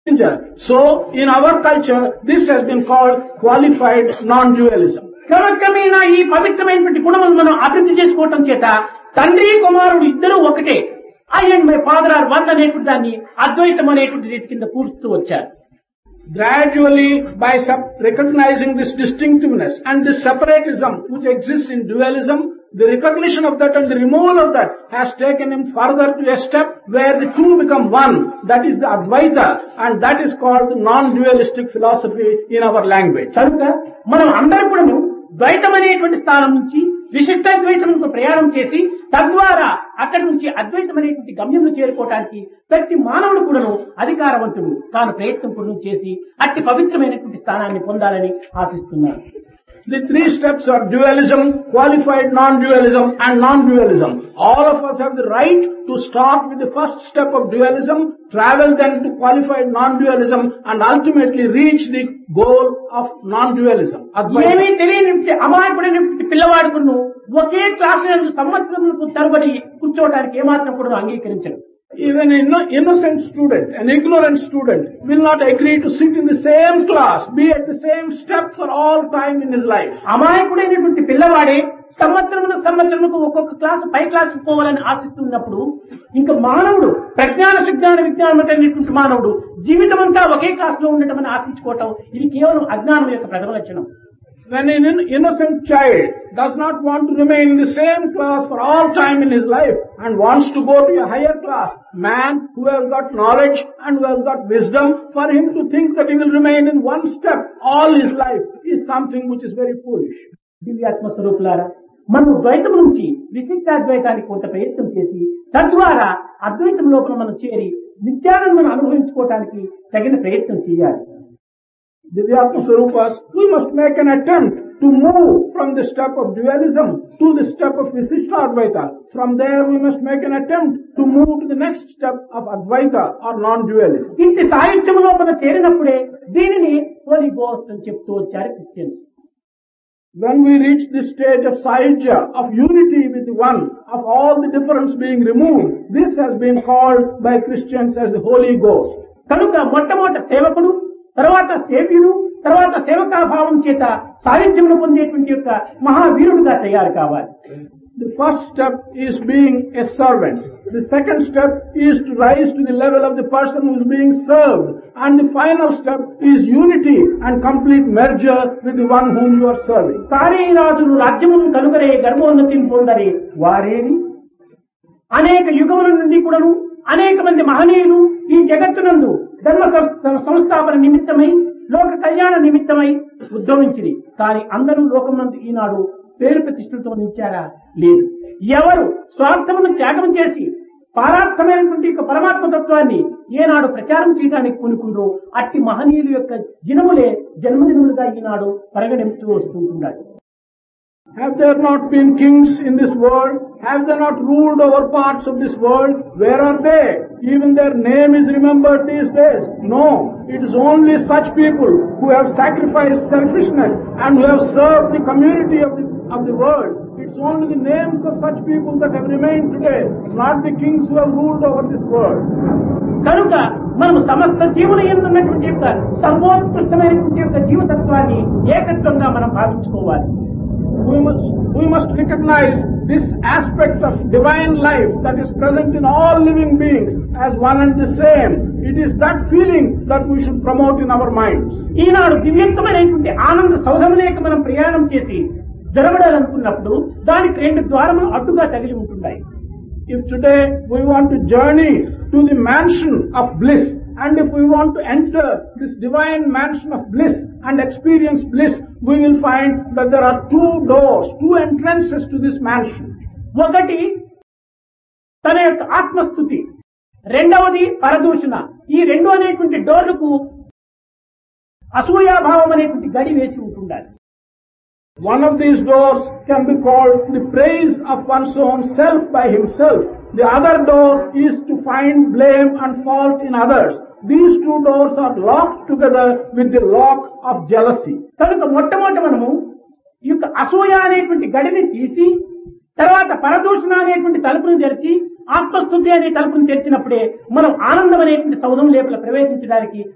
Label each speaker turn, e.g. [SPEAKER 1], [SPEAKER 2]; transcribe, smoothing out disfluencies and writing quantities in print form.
[SPEAKER 1] So, in our culture, this has been called qualified non-dualism.
[SPEAKER 2] క్రమక్రమేణా ఈ పవిత్రమైనటువంటి గుణములను మనం అభివృద్ధి చేసుకోవటం చేత తండ్రి కుమారుడు ఇద్దరు ఒకటే I and my father are one అనేటువంటి దాన్ని అద్వైతం అనేటువంటి రీతి కింద కూర్చుతూ వచ్చారు.
[SPEAKER 1] Gradually, by recognizing this distinctiveness and this separatism which exists in dualism, the recognition of that and the removal of that has taken him further to a step where the two become one. That is the Advaita, and that is called the non-dualistic philosophy in our language.
[SPEAKER 2] కనుక మనం అందరం కూడా ద్వైతం అనేటువంటి స్థానం నుంచి విశిష్టాద్వైతంకు ప్రయాణం చేసి తద్వారా అక్కడి నుంచి అద్వైతం అనేటువంటి గమ్యంలో చేరుకోవడానికి ప్రతి మానవుడు కూడాను అధికారవంతుడు తాను ప్రయత్నం కూడా చేసి అట్టి పవిత్రమైనటువంటి స్థానాన్ని పొందాలని ఆశిస్తున్నాను.
[SPEAKER 1] The three steps are dualism, qualified non-dualism and non-dualism. All of us have the right to start with the first step of dualism, travel then to qualified non-dualism and ultimately reach the goal of non-dualism.
[SPEAKER 2] ఏమీ తెలియని అమాయకుడైనటువంటి పిల్లవాడుకును ఒకే class సంవత్సరములకు తరబడి కూర్చోవడానికి ఏమాత్రం కూడా అంగీకరించరు.
[SPEAKER 1] Even an innocent student, an ignorant student will not agree to sit in the same class, be at the same step for all time in his life.
[SPEAKER 2] అమాయకుడైనటువంటి పిల్లవాడే సంవత్సరములకు ఒక్కొక్క class పై క్లాసుకు పోవాలని ఆశిస్తున్నప్పుడు ఇంకా మానవుడు ప్రజ్ఞాన సుజ్ఞాన విజ్ఞానం అనేటువంటి మానవుడు జీవితం అంతా ఒకే క్లాసులో ఉండటం అని ఆశించుకోవటం ఇది కేవలం అజ్ఞానం యొక్క ప్రథమ లక్షణం.
[SPEAKER 1] When an innocent child does not want to remain in the same class for all time in his life and wants to go to a higher class, man who has got knowledge and who has got wisdom, for him to think that he will remain in one step all his life is something which is very foolish.
[SPEAKER 2] దివ్యాత్మ స్వరూపులారా, మనం ద్వైతం నుంచి విశిష్టాద్వైతానికి కొంత ప్రయత్నం చేసి తద్వారా అద్వైతం లోపల మనం చేరి నిత్యానందను అనుభవించుకోవడానికి తగిన ప్రయత్నం చేయాలి.
[SPEAKER 1] Divyatma Swarupas, we must make an attempt to move from the step of dualism to the step of Visishta Advaita. From there we must make an attempt to move to the next step of Advaita or non-dualism.
[SPEAKER 2] ఇంటి సాహిత్యంలో మనం చేరినప్పుడే దీనిని Holi ghost అని చెప్తూ వచ్చారు Christians.
[SPEAKER 1] When we reach this stage of Sahitya, of unity with the one, of all the difference being removed, this has been called by Christians as the Holy Ghost.
[SPEAKER 2] కనుక మొట్టమొదటి సేవకుడు, తర్వాత సేవ్యుడు, తర్వాత సేవకాభావం చేత సాహిత్యమును పొందేటువంటి యొక్క మహావీరుడుగా తయారు కావాలి.
[SPEAKER 1] The first step is being a servant. The second step is to rise to the level of the person who is being served. And the final step is unity and complete merger with the one whom you are serving.
[SPEAKER 2] Taare రాజులు రాజ్యమును కలుగరే గర్భోన్నతిని పొందరే వారేని అనేక యుగముల నుండి కూడాను అనేక మంది మహనీయులు ఈ జగత్తునందు ధర్మ సంస్థాపన నిమిత్తమై లోక కళ్యాణ నిమిత్తమై ఉద్భవించింది. కానీ అందరూ లోకమందు ఈనాడు పేరు ప్రతిష్టలతో నిలిచారా? లేదు. ఎవరు స్వార్థమును త్యాగం చేసి పారార్థమైనటువంటి పరమాత్మ తత్వాన్ని ఏనాడు ప్రచారం చేయడానికి కొనుక్కుందో అట్టి మహనీయుల యొక్క దినములే జన్మదినములుగా ఈనాడు పరిగణించుతూ వస్తుంటున్నాడు.
[SPEAKER 1] Have there not been kings in this world? Have they not ruled over parts of this world? Where are they? Even their name is remembered these days. No, it is only such people who have sacrificed selfishness and who have served the community of the world. It's only the names of such people that have remained today, not the kings who have ruled over this world.
[SPEAKER 2] కనుక మనం సమస్త జీవుల యందు ఉన్నటువంటి యొక్క సర్వోత్కృష్టమైనటువంటి యొక్క జీవతత్వాన్ని ఏకత్వంగా మనం భావించుకోవాలి.
[SPEAKER 1] We must recognize this aspect of divine life that is present in all living beings as one and the same. It is that feeling that we should promote in our minds.
[SPEAKER 2] ఈనాడు దివ్యత్వమైనటువంటి ఆనంద సౌధములేక మనం ప్రయాణం చేసి జరగడాలనుకున్నప్పుడు దానికి రెండు ద్వారములు అడ్డుగా తగిలి ఉంటున్నాయి.
[SPEAKER 1] If today we want to journey to the mansion of bliss, and if we want to enter this divine mansion of bliss and experience bliss, we will find that there are two doors, two entrances to this mansion.
[SPEAKER 2] ఒకటి తన యొక్క ఆత్మస్థుతి, రెండవది పరదూషణ. ఈ రెండు అనేటువంటి డోర్లకు అసూయాభావం అనేటువంటి గడి వేసి ఉంటుండాలి.
[SPEAKER 1] One of these doors can be called the praise of one's own self by himself. The other door is to find blame and fault in others. These two doors are locked together with the lock of jealousy.
[SPEAKER 2] కనుక మొట్టమొదటి మనము ఈ యొక్క అసూయ అనేటువంటి గడిని తీసి తర్వాత పరదూషణ అనేటువంటి తలుపును తెరిచి ఆత్మస్థుతి అనే తలుపును తెరిచినప్పుడే మనం ఆనందం అనేటువంటి సౌధం లోపల ప్రవేశించడానికి